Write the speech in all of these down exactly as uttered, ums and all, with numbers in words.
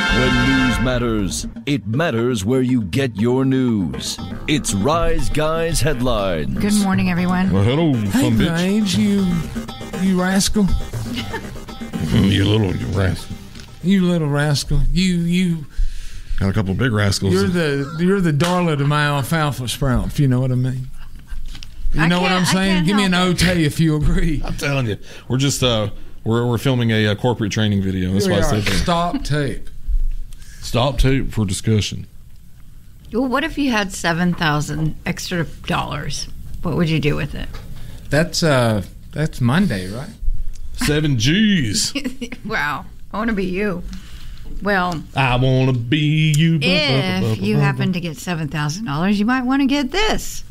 When news matters, it matters where you get your news. It's Rise Guys Headlines. Good morning, everyone. Well, hello, Hey, some bitch. Paige, you, you rascal. You little you rascal. You little rascal. You, you, Got a couple of big rascals. you're the, you're the darling of my alfalfa sprout, if you know what I mean. You I know what can't- I'm I saying? can't Give me an help O T if you agree. I'm telling you, we're just uh, we're we're filming a, uh corporate training video. That's Here why I we said are. that. Stop tape. Stop tape for discussion. Well, what if you had seven thousand extra dollars? What would you do with it? That's uh, that's Monday, right? Seven G's. Wow, I want to be you. Well, I wanna be you. if you happen to get seven thousand dollars, you might want to get this: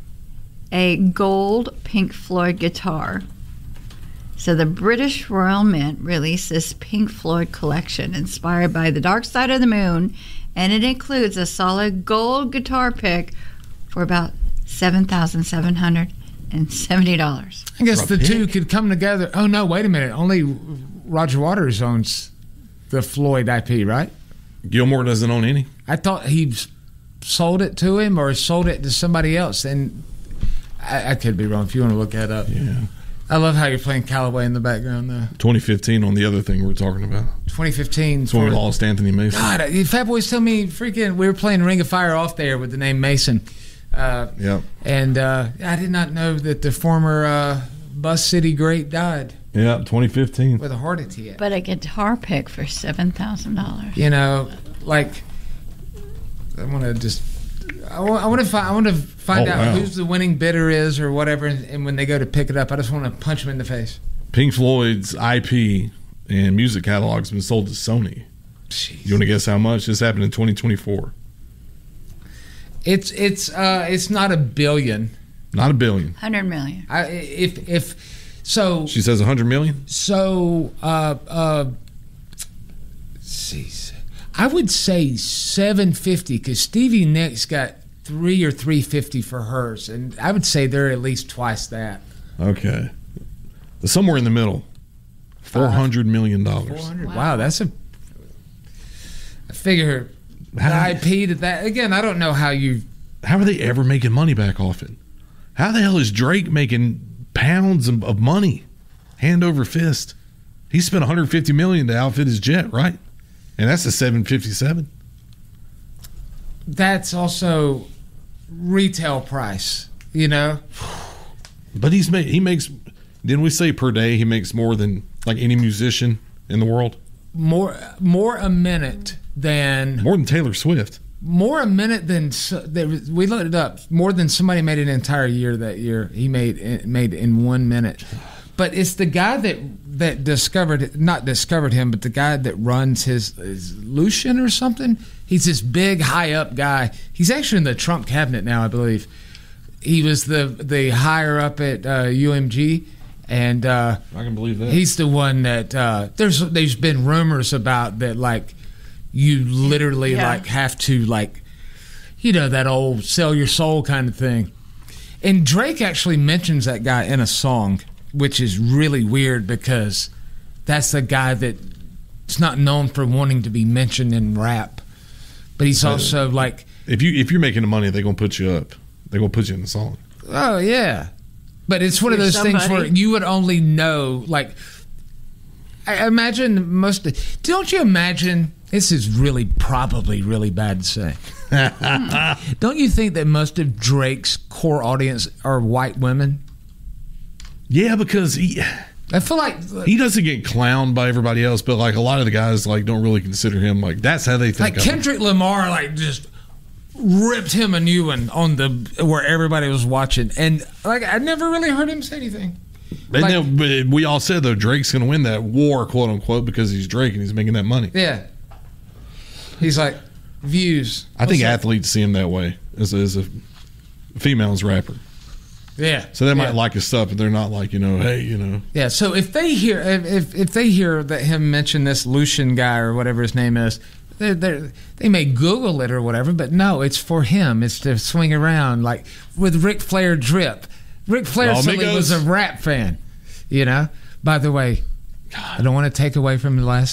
a gold Pink Floyd guitar. So the British Royal Mint released this Pink Floyd collection inspired by The Dark Side of the Moon, and it includes a solid gold guitar pick for about seven thousand seven hundred seventy dollars. I guess For a the two pick? could come together. Oh no, wait a minute. Only Roger Waters owns the Floyd I P, right? Gilmore doesn't own any. I thought he sold it to him or sold it to somebody else, and I, I could be wrong. If you want to look that up, Yeah. I love how you're playing Callaway in the background, though. twenty fifteen on the other thing we're talking about. twenty fifteen. That's when we for- lost Anthony Mason. God, uh, Fat Boys tell me freaking we were playing Ring of Fire off there with the name Mason, uh, Yep. and uh, I did not know that the former uh, Bus City great died Yeah. twenty fifteen. with a heart attack. But a guitar pick for seven thousand dollars. You know, like I want to just. I want to find. I want to find Oh, out wow. who's the winning bidder is, or whatever. And, and when they go to pick it up, I just want to punch them in the face. Pink Floyd's I P and music catalog's been sold to Sony. Jeez. You want to guess how much? This happened in twenty twenty-four. It's it's uh it's not a billion. Not a billion. one hundred million. I, if if so She says a hundred million. so uh uh. let's see, I would say seven fifty because Stevie Nicks got three or three fifty for hers, and I would say they're at least twice that. Okay. Somewhere in the middle. Four hundred million dollars. Four hundred. Wow, that's a. I figure the How- I P to that again. I don't know how you. How are they ever making money back off it? How the hell is Drake making pounds of of money, hand over fist? He spent one hundred fifty million dollars to outfit his jet, right? And that's a seven fifty-seven. That's also retail price. You know, But he's made he makes. Didn't we say per day he makes more than like any musician in the world? more more a minute than More than Taylor Swift. more a minute than so- there was- we looked it up. More than somebody made an entire year that year. He made made in one minute. But it's the guy that that discovered not discovered him, but the guy that runs his, his Lucian or something. He's this big high up guy. He's actually in the Trump cabinet now, I believe. He was the the higher up at uh, U M G, and uh, I can believe that. he's the one that uh, there's there's been rumors about that, like you literally Yeah. like have to like you know that old sell your soul kind of thing. And Drake actually mentions that guy in a song, which is really weird because that's the guy that's not known for wanting to be mentioned in rap, but he's also like, If you if you're making the money, they're gonna put you up. They're gonna put you in the song. oh yeah. But it's one of You're those things where somebody. you would only know, like, I imagine most of, don't you imagine, this is really probably really bad to say. Don't you think that most of Drake's core audience are white women? Yeah, because he I feel like he doesn't get clowned by everybody else, but like a lot of the guys like don't really consider him like that's how they think. like of him. Kendrick Lamar like just ripped him a new one on the where everybody was watching, and like I never really heard him say anything. And like- then, but we all said though Drake's gonna win that war, quote unquote, because he's Drake and he's making that money. Yeah, he's like views. I think What's up? athletes see him that way as a, as a female's rapper. Yeah, So they might yeah. like his stuff, but they're not like, you know, hey, you know. Yeah, so if they hear if if, if they hear that him mention this Lucian guy or whatever his name is, they they they may Google it or whatever, but no, it's for him. It's to swing around like with Ric Flair drip. Ric Flair All certainly amigos. was a rap fan, you know. By the way, I don't want to take away from the last